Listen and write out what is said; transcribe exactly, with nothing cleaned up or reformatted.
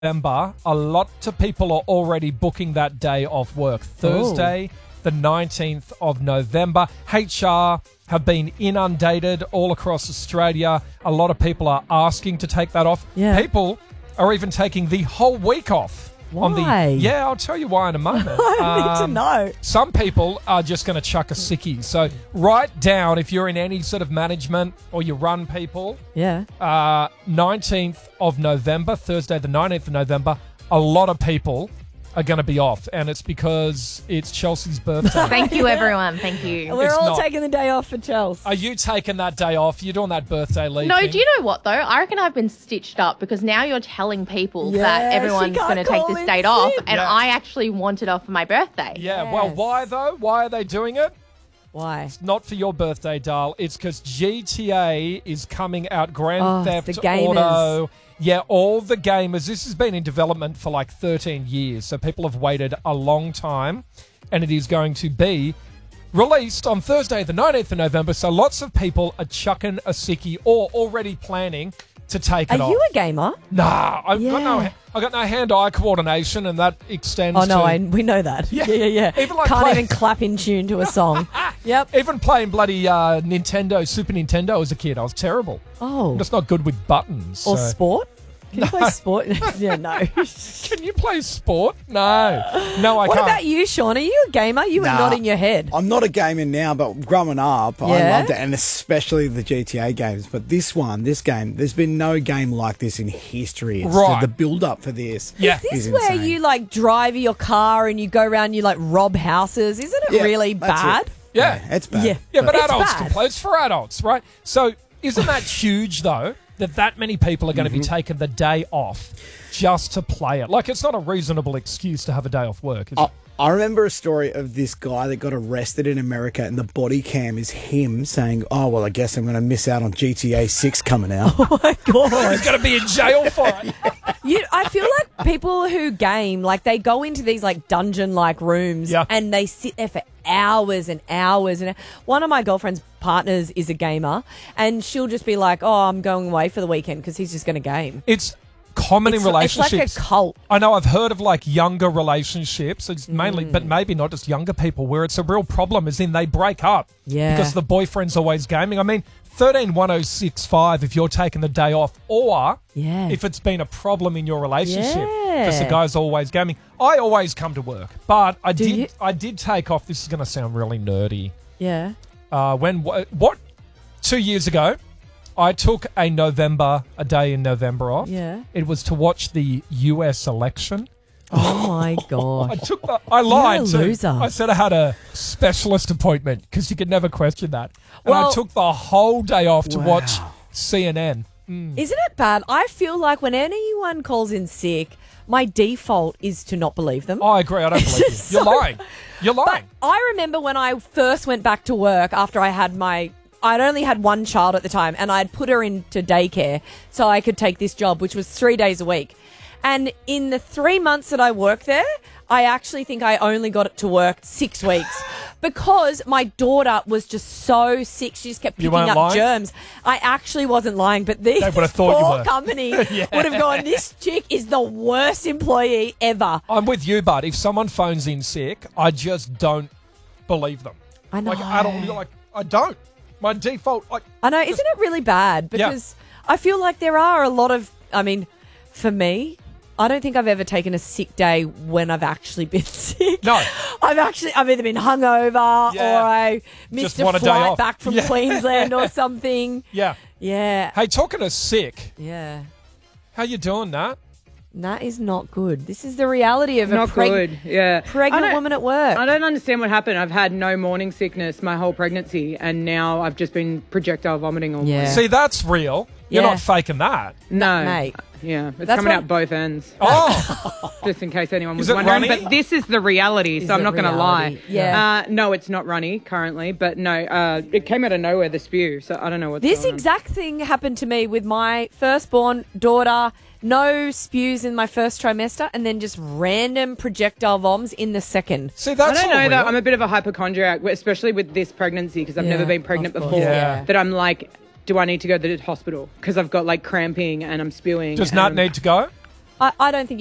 November, a lot of people are already booking that day off work. Thursday, Ooh. the nineteenth of November. H R have been inundated all across Australia. A lot of people are asking to take that off. Yeah. People are even taking the whole week off. Why? On the, yeah, I'll tell you why in a moment. I need to Um, know. Some people are just going to chuck a sickie. So write down, if you're in any sort of management or you run people, Yeah. uh, nineteenth of November, Thursday the nineteenth of November, a lot of people are going to be off. And it's because it's Chelsea's birthday. Thank you, everyone. Thank you. We're It's all not. taking the day off for Chelsea. Are you taking that day off? You're doing that birthday leave No, thing? do you know what, though? I reckon I've been stitched up because now you're telling people Yeah, that she everyone's can't going to take call this in date off, sick. and Yeah. I actually want it off for my birthday. Yeah, well, Yes. why though? Why are they doing it? Why? Not for your birthday, Dal. It's because G T A is coming out. Grand Oh, Theft the gamers. Auto. Yeah, all the gamers. This has been in development for like thirteen years, so people have waited a long time, and it is going to be released on Thursday, the nineteenth of November. So lots of people are chucking a sickie or already planning to take Are it off. you a gamer? Nah, I've got no, Yeah. I got no hand-eye coordination, and that extends. Oh, no, to I, we know that. Yeah. Yeah, yeah, yeah. Even like Can't play- even clap in tune to a song. Yep. Even playing bloody uh, Nintendo, Super Nintendo as a kid, I was terrible. Oh. I'm just not good with buttons. Or so- sport? Can you play sport? Yeah, no. Can you play sport? No. No, I What can't. about you, Sean? Are you a gamer? You were Nah. nodding your head. I'm not a gamer now, but growing up, I Yeah? loved it, and especially the G T A games. But this one, this game, there's been no game like this in history. It's Right. the build-up for this. Yeah. Is this is where insane. you like drive your car and you go around, you like rob houses? Isn't it Yeah, really that's bad? it. Yeah. it's bad. Yeah. Yeah, but It's adults bad. can play. It's for adults, right? So isn't that huge, though, that that many people are going to be taking the day off just to play it? Like, it's not a reasonable excuse to have a day off work, is I, it? I remember a story of this guy that got arrested in America, and the body cam is him saying, "Oh well, I guess I'm going to miss out on G T A six coming out." Oh my god! He's going to be in jail for it. You, I feel like people who game, like they go into these like dungeon-like rooms Yeah. and they sit there for hours and hours. And one of my girlfriend's partners is a gamer, and she'll just be like, "Oh, I'm going away for the weekend because he's just going to game." It's common It's, in relationships. it's like a cult. I know I've heard of like younger relationships. It's mainly, Mm. but maybe not just younger people, where it's a real problem is in they break up Yeah. because the boyfriend's always gaming. I mean, thirteen one oh six five if you're taking the day off, or Yeah. if it's been a problem in your relationship because the Yeah. guy's always gaming. I always come to work, but I Do did you? I did take off. This is going to sound really nerdy. Yeah. Uh, when what, what two years ago, I took a November a day in November off. Yeah. It was to watch the U S election. Oh my I god. took the, I lied You're a too. loser. I said I had a specialist appointment because you could never question that. And I Well- took the whole day off to Wow. watch C N N. Isn't it bad? I feel like when anyone calls in sick, my default is to not believe them. I agree. I don't believe you. just You're so- lying. You're But lying. I remember when I first went back to work after I had my, I'd only had one child at the time, and I'd put her into daycare so I could take this job, which was three days a week. And in the three months that I worked there, I actually think I only got it to work six weeks because my daughter was just so sick. She just kept You picking weren't up lying? germs. I actually wasn't lying, but this They would have thought you poor were. company would have gone, this chick is the worst employee ever. I'm with you, bud. If someone phones in sick, I just don't believe them. I know. Like, I don't, like, I don't. My default, like, I know, isn't it really bad? Yeah. Because I feel like there are a lot of, I mean, for me, I don't think I've ever taken a sick day when I've actually been sick. No. I've actually, I've either been hungover Yeah. or I missed Just a want a day flight off. back from Yeah. Queensland or something. yeah. Yeah. Hey, talking of sick, Yeah. how you doing, Nat? That is not good. This is the reality of a Not preg- good, yeah. I pregnant don't- woman at work. I don't understand what happened. I've had no morning sickness my whole pregnancy, and now I've just been projectile vomiting all Yeah. morning. See, that's real. You're Yeah. not faking that. No, mate. Yeah, it's That's coming what- out both ends. Oh, Just in case anyone was Is it wondering. runny? But this is the reality, Is so I'm it not going to lie. reality? Yeah. Uh, no, it's not runny currently, but no, uh, it came out of nowhere, the spew, so I don't know what's This going on. exact thing happened to me with my firstborn daughter. No spews in my first trimester, and then just random projectile voms in the second. see, I that's don't all know real. that I'm a bit of a hypochondriac, especially with this pregnancy, because I've Yeah, never been pregnant of course. before. Yeah. That I'm like, do I need to go to the hospital? Because I've got like cramping and I'm spewing. Does and Nat I'm- need to go? I, I don't think